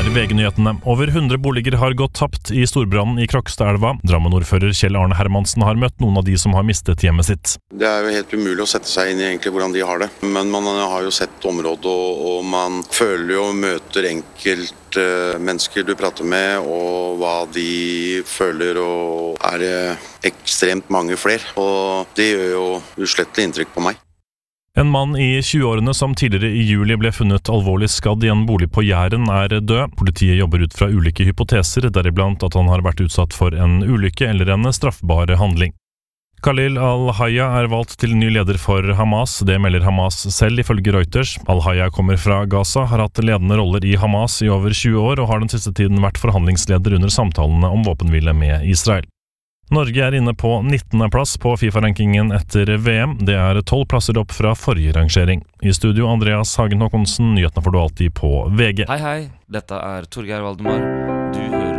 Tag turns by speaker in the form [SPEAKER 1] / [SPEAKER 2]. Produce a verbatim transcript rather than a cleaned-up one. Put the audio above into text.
[SPEAKER 1] er V G-nyhetene. Over hundre boliger har gått tapt i storbrannen i Krokstadelva. Drammen-ordfører Kjell Arne Hermansen har møtt noen av de som har mistet hjemmet sitt.
[SPEAKER 2] Det er jo helt umulig å sette seg inn i egentlig hvordan de har det. Men man har jo sett området, og, og man føler jo og møter enkelte mennesker du prater med, og hva de føler, og er det ekstremt mange flere. Og det gjør jo uslettelig inntrykk på meg.
[SPEAKER 1] En mann i tjueårene som tidligere i juli ble funnet alvorlig skadd i en bolig på Jæren er død. Politiet jobber ut fra ulike hypoteser, deriblant at han har vært utsatt for en ulykke eller en straffbar handling. Khalil al-Hayya er valgt til ny leder for Hamas. Det melder Hamas selv ifølge Reuters. Al-Hayya kommer fra Gaza, har hatt ledende roller i Hamas i over tjue år og har den siste tiden vært forhandlingsleder under samtalene om våpenhvile med Israel. Norge er inne på nittende plass på FIFA-rankingen etter V M. Det er tolv plasser opp fra forrige rangering. I studio Andreas Hagen Håkonsen, nyhetene får du alltid på V G.
[SPEAKER 3] Hei hei, dette er Torgeir Valdemar. Du hører